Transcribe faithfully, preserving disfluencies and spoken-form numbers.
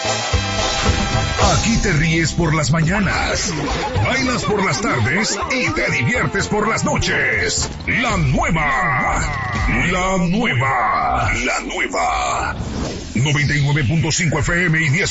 Aquí te ríes por las mañanas, bailas por las tardes y te diviertes por las noches. La nueva, la nueva, la nueva. noventa y nueve punto cinco F M y diez